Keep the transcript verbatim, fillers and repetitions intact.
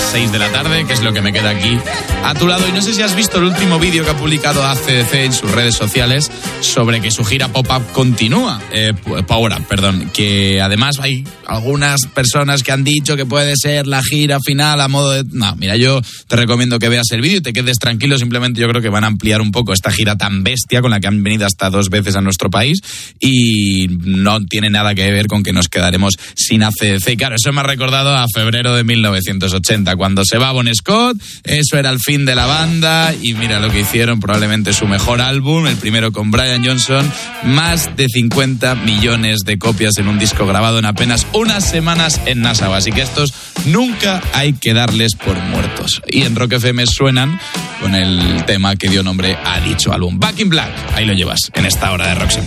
seis de la tarde, que es lo que me queda aquí a tu lado. Y no sé si has visto el último vídeo que ha publicado A C D C en sus redes sociales sobre que su gira pop-up continúa. Eh, Power Up, perdón. Que además hay algunas personas que han dicho que puede ser la gira final a modo de... No, mira, yo te recomiendo que veas el vídeo y te quedes tranquilo. Simplemente yo creo que van a ampliar un poco esta gira tan bestia con la que han venido hasta dos veces a nuestro país y no tiene nada que ver con que nos quedaremos sin A C D C. Y claro, eso me ha recordado a febrero de mil novecientos ochenta, cuando se va Bon Scott. Eso era el fin de la banda y mira lo que hicieron, probablemente su mejor álbum, el primero con Brian Johnson, más de cincuenta millones de copias en un disco grabado en apenas unas semanas en Nassau. Así que estos nunca hay que darles por muertos. Y en Rock F M suenan con el tema que dio nombre a dicho álbum, Back in Black. Ahí lo llevas en esta hora de Rock Siempre.